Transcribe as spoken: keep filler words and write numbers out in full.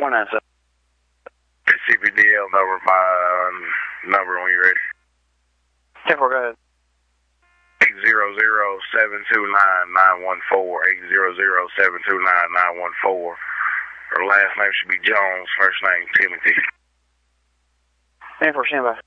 four nine seven. C P D L number, my um, number when you're ready. ten four, go ahead. eight zero zero, seven two nine, nine one four, eight zero zero, seven two nine, nine one four. Her last name should be Jones, first name Timothy. ten four, stand by.